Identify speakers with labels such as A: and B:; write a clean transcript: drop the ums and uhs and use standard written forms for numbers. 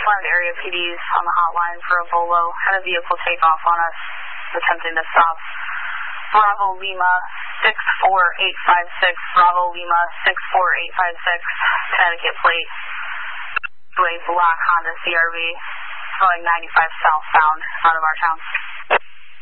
A: just wanted area PDs on the hotline for a Volo. Had a vehicle take off on us, attempting to stop. Bravo Lima 64856, Bravo Lima 64856, Connecticut plate, to a black Honda CRV, going 95 southbound out of our town.